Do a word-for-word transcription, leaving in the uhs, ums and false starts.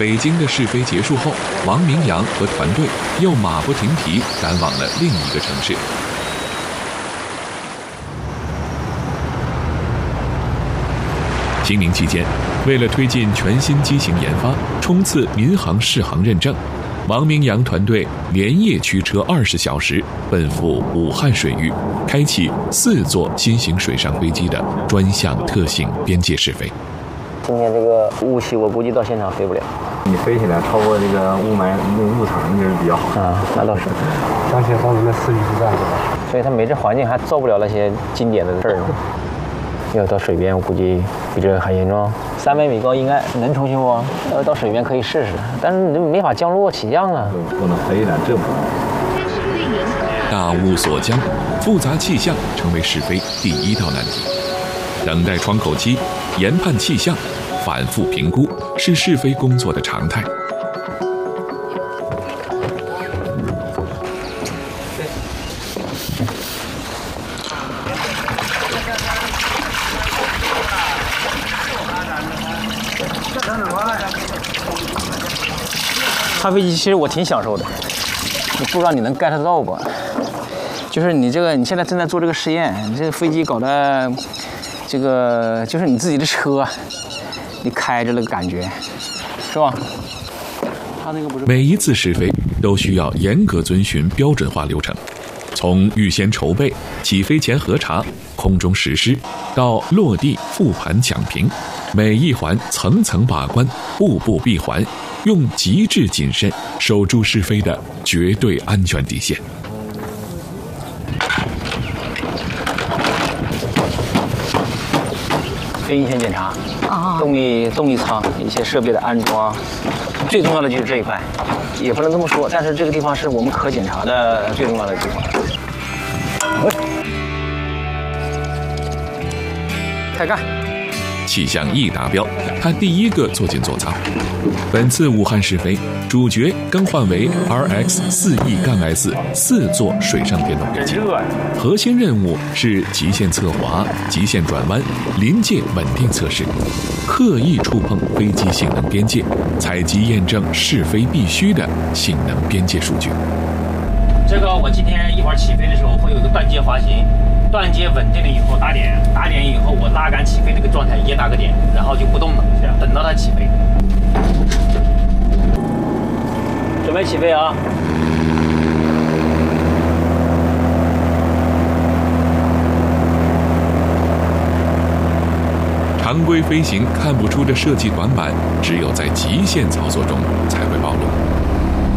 北京的试飞结束后，王明阳和团队又马不停蹄赶往了另一个城市。清明期间，为了推进全新机型研发，冲刺民航适航认证，王明阳团队连夜驱车二十小时，奔赴武汉水域，开启四座新型水上飞机的专项特性边界试飞。 今天这个雾气，我估计到现场飞不了。 你飞起来超过这个雾霾那雾场，就是比较好啊，那倒是。 想起当时那四驱之战， 所以它没这环境，还做不了那些经典的事儿。要到水边，我估计比这还严重。三百米高应该能出去不？要到水边可以试试，但是你没法降落起降啊。 不能飞了，这不。 大雾锁江，复杂气象成为试飞第一道难题。等待窗口期，研判气象，反复评估，是试飞工作的常态。 开飞机其实我挺享受的，你不知道你能 get 到不？就是你这个，你现在正在做这个实验，你这个飞机搞的，这个就是你自己的车，你开着那个感觉，是吧？他那个不是。 每一次试飞都需要严格遵循标准化流程，从预先筹备、起飞前核查、空中实施，到落地复盘抢评，每一环层层把关，步步闭环。用极致谨慎守住试飞的绝对安全底线。 飞行前检查啊，动力动力舱一些设备的安装，最重要的就是这一块，也不能这么说，但是这个地方是我们可检查的最重要的地方。开干！ 气象一达标，他第一个坐进座舱。本次武汉试飞，主角更换为 R X 四 E 杠 S 四座水上电动飞机，核心任务是极限侧滑、极限转弯、临界稳定测试，刻意触碰飞机性能边界，采集验证试飞必须的性能边界数据。 这个我今天一会儿起飞的时候会有一个断接滑行。断接稳定了以后打点，打点以后我拉杆起飞这个状态也打个点，然后就不动了，等到它起飞。准备起飞啊！ 常规飞行看不出的设计短板，只有在极限操作中才会暴露。